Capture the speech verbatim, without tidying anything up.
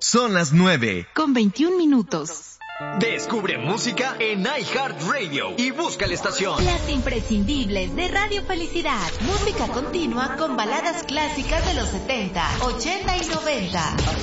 Son las nueve. Con veintiún minutos. Descubre música en iHeartRadio y busca la estación. Las imprescindibles de Radio Felicidad. Música continua con baladas clásicas de los setenta, ochenta y noventa.